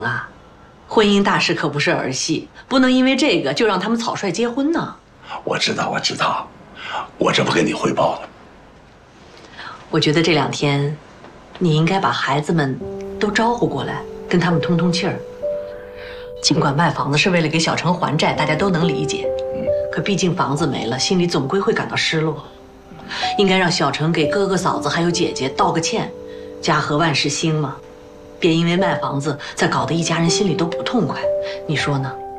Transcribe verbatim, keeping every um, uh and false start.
啊，婚姻大事可不是儿戏，不能因为这个就让他们草率结婚呢。 我知道，我知道，我这不跟你汇报呢。 我觉得这两天，你应该把孩子们都招呼过来，跟他们通通气儿。尽管卖房子是为了给小程还债，大家都能理解，可毕竟房子没了，心里总归会感到失落。应该让小程给哥哥嫂子还有姐姐道个歉，家和万事兴嘛，别因为卖房子再搞得一家人心里都不痛快，你说呢？